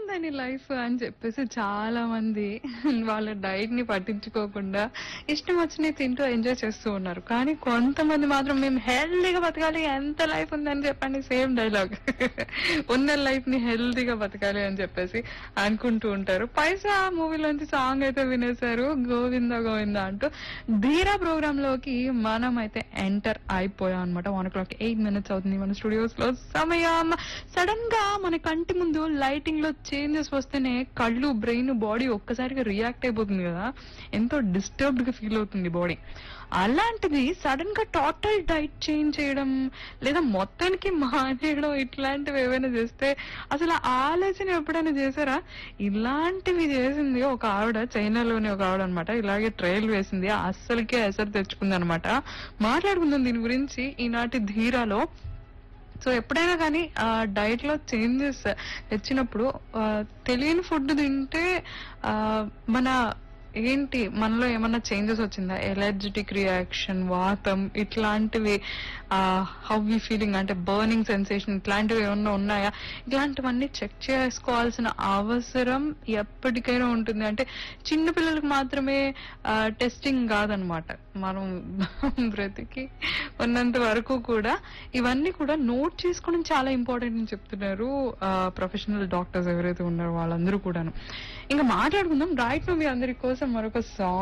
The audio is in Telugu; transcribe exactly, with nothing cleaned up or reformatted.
ఏముందని లైఫ్ అని చెప్పేసి చాలా మంది వాళ్ళ డైట్ ని పట్టించుకోకుండా ఇష్టం వచ్చినవి తింటూ ఎంజాయ్ చేస్తూ ఉన్నారు. కానీ కొంతమంది మాత్రం మేము హెల్దీగా బతకాలి, ఎంత లైఫ్ ఉందని చెప్పండి, సేమ్ డైలాగ్ ఉన్న లైఫ్ ని హెల్దీగా బతకాలి అని చెప్పేసి అనుకుంటూ ఉంటారు. పైసా మూవీలోంచి సాంగ్ అయితే వినేశారు, గోవింద గోవింద అంటూ. ధీరా ప్రోగ్రామ్ లోకి మనం అయితే ఎంటర్ అయిపోయాం అనమాట. వన్ ఓ క్లాక్ ఎయిట్ మినిట్స్ అవుతుంది మన స్టూడియోస్ లో సమయం. సడన్ గా మన కంటి ముందు లైటింగ్ లో చేంజెస్ వస్తేనే కళ్ళు, బ్రెయిన్, బాడీ ఒక్కసారిగా రియాక్ట్ అయిపోతుంది కదా, ఎంతో డిస్టర్బ్డ్ గా ఫీల్ అవుతుంది బాడీ. అలాంటిది సడన్ గా టోటల్ డైట్ చేంజ్ చేయడం లేదా మొత్తానికి మానేయడం ఇట్లాంటివి ఏవైనా చేస్తే అసలు ఆ ఆలోచన ఎప్పుడైనా చేశారా? ఇలాంటివి చేసింది ఒక ఆవిడ, చైనాలోని ఒక ఆవిడ అనమాట. ఇలాగే ట్రయల్ వేసింది, అస్సలకే ఎసరు తెచ్చుకుంది అనమాట. మాట్లాడుకుందాం దీని గురించి ఈనాటి ధీరాలో. సో ఎప్పుడైనా కానీ డైట్ లో చేంజెస్ తెచ్చినప్పుడు ఆ, తెలియని ఫుడ్ తింటే ఆ, మన ఏంటి మనలో ఏమన్నా చేంజెస్ వచ్చిందా, ఎలర్జెటిక్ రియాక్షన్, వాతం ఇట్లాంటివి, హౌ వి ఫీలింగ్ అంటే బర్నింగ్ సెన్సేషన్ ఇట్లాంటివి ఏమన్నా ఉన్నాయా, ఇట్లాంటివన్నీ చెక్ చేసుకోవాల్సిన అవసరం ఎప్పటికైనా ఉంటుంది. అంటే చిన్న పిల్లలకు మాత్రమే టెస్టింగ్ కాదనమాట, మనం బ్రతికి ఉన్నంత వరకు కూడా ఇవన్నీ కూడా నోట్ చేసుకోవడం చాలా ఇంపార్టెంట్ అని చెప్తున్నారు ప్రొఫెషనల్ డాక్టర్స్ ఎవరైతే ఉన్నారో వాళ్ళందరూ కూడాను. ఇంకా మాట్లాడుకుందాం. రైట్ నో మీ అందరి కోసం మరొక సాంగ్